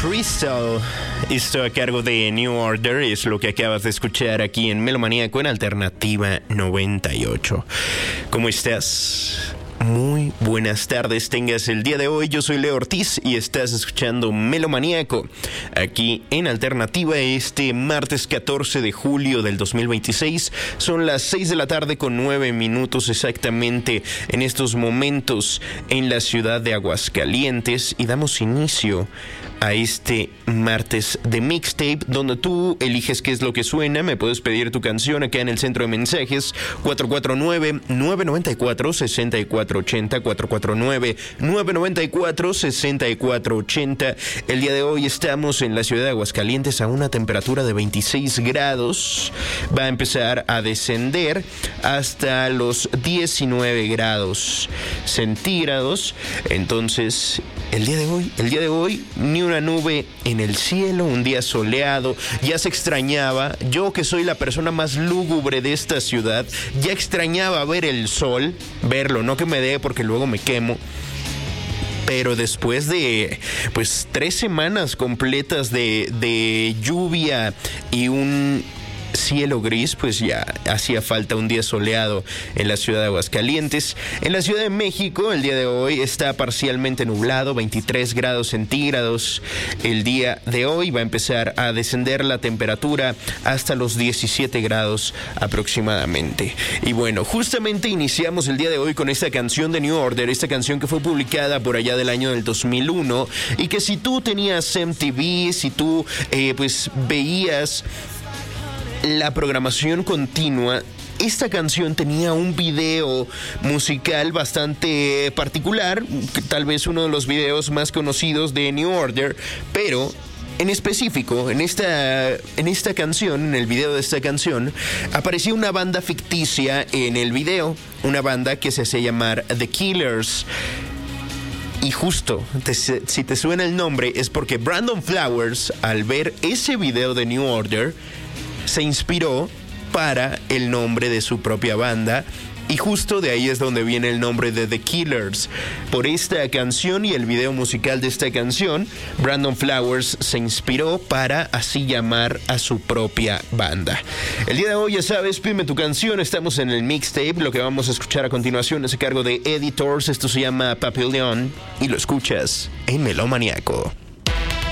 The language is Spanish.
Crystal. Esto a cargo de New Order es lo que acabas de escuchar aquí en Melomaníaco en Alternativa 98. ¿Cómo estás? Muy buenas tardes tengas el día de hoy. Yo soy Leo Ortiz y estás escuchando Melomaníaco aquí en Alternativa este martes 14 de julio del 2026. Son las 6 de la tarde con 9 minutos exactamente en estos momentos en la ciudad de Aguascalientes y damos inicio a este martes de mixtape donde tú eliges qué es lo que suena. Me puedes pedir tu canción acá en el centro de mensajes 449-994-6480 449-994-6480. El día de hoy estamos en la ciudad de Aguascalientes a una temperatura de 26 grados. Va a empezar a descender hasta los 19 grados centígrados. Entonces, el día de hoy, ni una nube en el cielo, un día soleado. Ya se extrañaba, yo que soy la persona más lúgubre de esta ciudad, ya extrañaba ver el sol, verlo, no que me dé porque luego me quemo. Pero después de 3 semanas completas de lluvia y un cielo gris, pues ya hacía falta un día soleado en la ciudad de Aguascalientes. En la Ciudad de México, el día de hoy está parcialmente nublado, 23 grados centígrados. El día de hoy va a empezar a descender la temperatura hasta los 17 grados aproximadamente. Y bueno, justamente iniciamos el día de hoy con esta canción de New Order, esta canción que fue publicada por allá del año del 2001 y que si tú tenías MTV, si tú veías la programación continua, esta canción tenía un video musical bastante particular, tal vez uno de los videos más conocidos de New Order, pero en específico, en esta canción, en el video de esta canción, aparecía una banda ficticia en el video, una banda que se hacía llamar The Killers. Y justo, si te suena el nombre, es porque Brandon Flowers, al ver ese video de New Order, se inspiró para el nombre de su propia banda y justo de ahí es donde viene el nombre de The Killers. Por esta canción y el video musical de esta canción, Brandon Flowers se inspiró para así llamar a su propia banda. El día de hoy, ya sabes, pídeme tu canción, estamos en el mixtape. Lo que vamos a escuchar a continuación es a cargo de Editors. Esto se llama Papillon y lo escuchas en Melomaníaco.